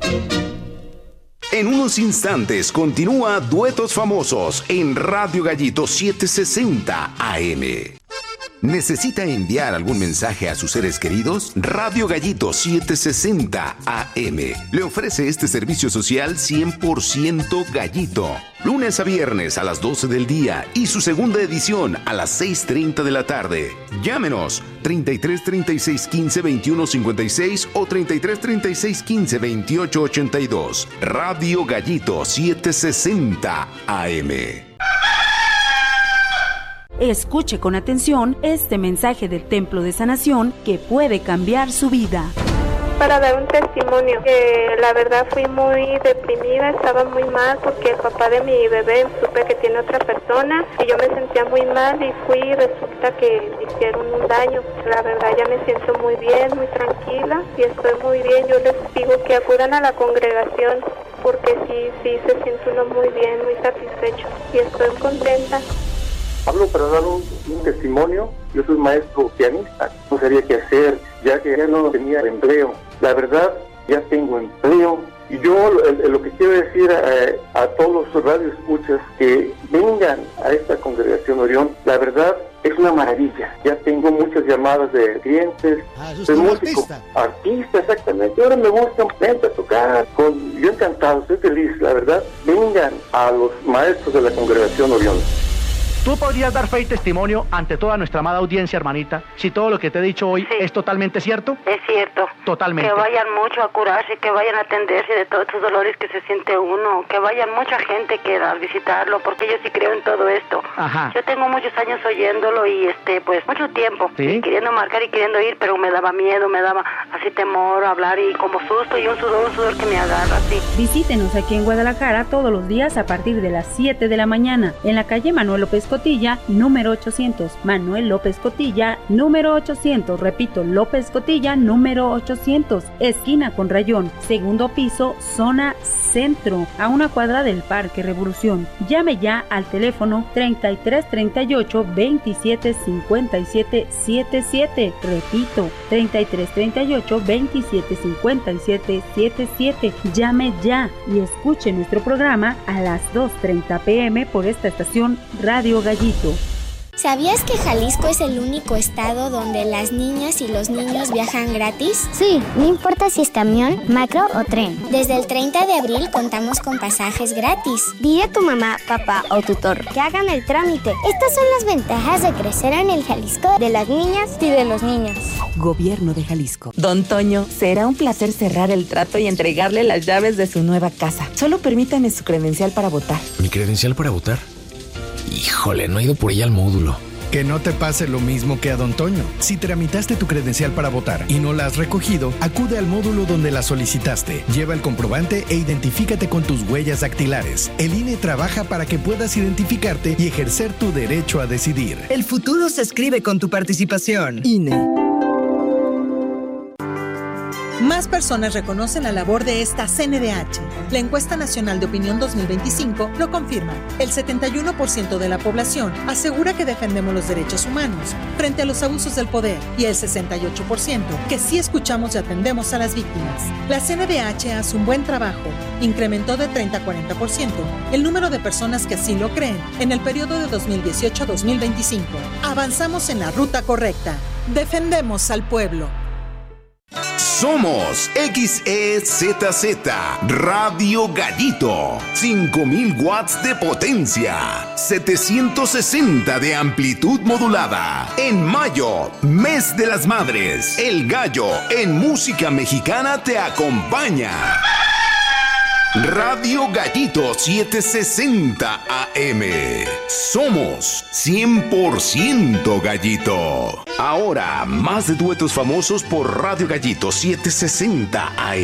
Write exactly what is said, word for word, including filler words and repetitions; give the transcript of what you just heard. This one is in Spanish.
En unos instantes continúa Duetos Famosos en Radio Gallito setecientos sesenta A M. ¿Necesita enviar algún mensaje a sus seres queridos? Radio Gallito setecientos sesenta A M le ofrece este servicio social cien por ciento gallito. Lunes a viernes a las doce del día y su segunda edición a las seis treinta de la tarde. Llámenos treinta y tres, treinta y seis, quince, veintiuno, cincuenta y seis o treinta y tres, treinta y seis, quince, veintiocho, ochenta y dos. Radio Gallito setecientos sesenta A M. Escuche con atención este mensaje del Templo de Sanación que puede cambiar su vida. Para dar un testimonio, que la verdad fui muy deprimida, estaba muy mal porque el papá de mi bebé supe que tiene otra persona y yo me sentía muy mal y fui y resulta que me hicieron un daño. La verdad ya me siento muy bien, muy tranquila y estoy muy bien. Yo les digo que acudan a la congregación porque sí, sí se siente uno muy bien, muy satisfecho y estoy contenta. Hablo para dar un, un testimonio. Yo soy maestro pianista, no sabía qué hacer, ya que ya no tenía empleo. La verdad, ya tengo empleo. Y yo lo, lo que quiero decir a, a todos los radioescuchas que vengan a esta congregación Orión, la verdad es una maravilla. Ya tengo muchas llamadas de clientes, ah, de músicos, artista. artista, exactamente. Ahora me gusta vente a tocar. Con, yo encantado, estoy feliz, la verdad. Vengan a los maestros de la congregación Orión. ¿Tú podrías dar fe y testimonio ante toda nuestra amada audiencia, hermanita, si todo lo que te he dicho hoy sí. es totalmente cierto? Es cierto. Totalmente. Que vayan mucho a curarse, que vayan a atenderse de todos estos dolores que se siente uno, que vayan mucha gente que a visitarlo, porque yo sí creo en todo esto. Ajá. Yo tengo muchos años oyéndolo y, este, pues, mucho tiempo. ¿Sí? Y queriendo marcar y queriendo ir, pero me daba miedo, me daba así temor a hablar y como susto y un sudor, un sudor que me agarra así. Visítenos aquí en Guadalajara todos los días a partir de las siete de la mañana, en la calle Manuel López Cotilla, número ochocientos. Manuel López Cotilla, número ochocientos. Repito, López Cotilla, número ochocientos. Esquina con Rayón. Segundo piso, zona centro, a una cuadra del Parque Revolución. Llame ya al teléfono treinta y tres, treinta y ocho, veintisiete, cincuenta y siete, setenta y siete. Repito, treinta y tres, treinta y ocho, veintisiete, cincuenta y siete, setenta y siete. Llame ya y escuche nuestro programa a las dos treinta pm por esta estación Radio Gallito. ¿Sabías que Jalisco es el único estado donde las niñas y los niños viajan gratis? Sí, no importa si es camión, macro o tren. Desde el treinta de abril contamos con pasajes gratis. Dile a tu mamá, papá o tutor que hagan el trámite. Estas son las ventajas de crecer en el Jalisco de las niñas y de los niños. Gobierno de Jalisco. Don Toño, será un placer cerrar el trato y entregarle las llaves de su nueva casa. Solo permítame su credencial para votar. ¿Mi credencial para votar? Híjole, no he ido por ella al módulo. Que no te pase lo mismo que a Don Toño. Si tramitaste tu credencial para votar y no la has recogido, acude al módulo donde la solicitaste. Lleva el comprobante e identifícate con tus huellas dactilares. El I N E trabaja para que puedas identificarte y ejercer tu derecho a decidir. El futuro se escribe con tu participación. I N E. Más personas reconocen la labor de esta C N D H. La encuesta nacional de opinión dos mil veinticinco lo confirma. El setenta y uno por ciento de la población asegura que defendemos los derechos humanos frente a los abusos del poder y el sesenta y ocho por ciento que sí escuchamos y atendemos a las víctimas. La C N D H hace un buen trabajo. Incrementó de treinta a cuarenta por ciento el número de personas que así lo creen en el periodo de dos mil dieciocho a dos mil veinticinco. Avanzamos en la ruta correcta. Defendemos al pueblo. Somos X E Z Z Radio Gallito. cinco mil watts de potencia. setecientos sesenta de amplitud modulada. En mayo, mes de las madres. El gallo en música mexicana te acompaña. Radio Gallito setecientos sesenta A M. Somos cien por ciento gallito. Ahora, más de duetos famosos por Radio Gallito setecientos sesenta A M.